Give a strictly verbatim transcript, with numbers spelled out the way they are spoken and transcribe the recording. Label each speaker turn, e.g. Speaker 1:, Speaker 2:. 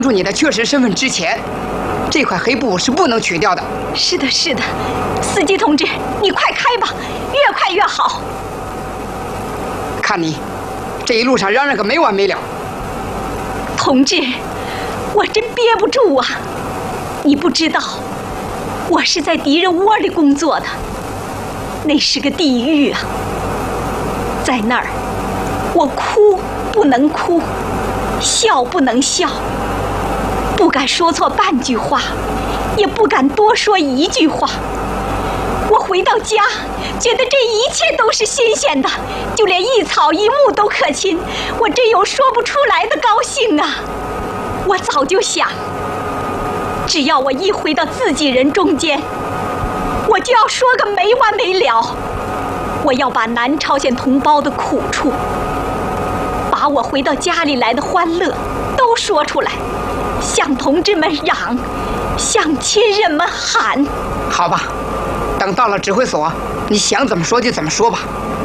Speaker 1: 住你的确实身份之前，这块黑布是不能取掉的。
Speaker 2: 是的，是的，司机同志，你快开吧，越快越好。
Speaker 1: 看你这一路上嚷嚷个没完没了。
Speaker 2: 同志，我真憋不住啊！你不知道，我是在敌人窝里工作的，那是个地狱啊！在那儿，我哭不能哭，笑不能笑。不敢说错半句话，也不敢多说一句话。我回到家，觉得这一切都是新鲜的，就连一草一木都可亲，我真有说不出来的高兴啊！我早就想，只要我一回到自己人中间，我就要说个没完没了。我要把南朝鲜同胞的苦处，把我回到家里来的欢乐都说出来，向同志们嚷，向亲人们喊。
Speaker 1: 好吧，等到了指挥所，你想怎么说就怎么说吧。